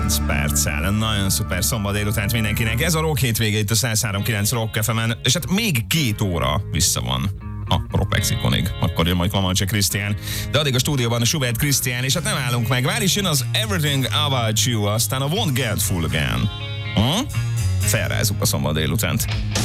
9 perccel. Nagyon szuper szombat délutánt mindenkinek. Ez a Rock hétvége itt a 103.9 Rock FM-en, és hát még 2 óra vissza van a Rock-lexikonig. Akkor jön majd Klamacsi Krisztián. De addig a stúdióban a Schubert Krisztián, és hát nem állunk meg. Vár is jön az Everything About You, aztán a Won't Get Full Again. Felrázzuk a szombat délutánt.